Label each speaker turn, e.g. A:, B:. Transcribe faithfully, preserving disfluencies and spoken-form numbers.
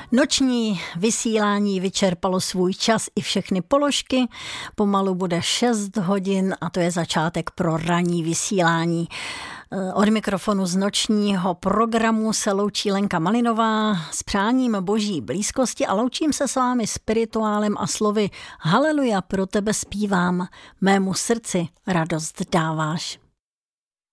A: Noční vysílání vyčerpalo svůj čas i všechny položky. Pomalu bude šest hodin a to je začátek pro ranní vysílání. Od mikrofonu z nočního programu se loučí Lenka Malinová s přáním boží blízkosti a loučím se s vámi spirituálem a slovy Haleluja, pro tebe zpívám, mému srdci radost dáváš.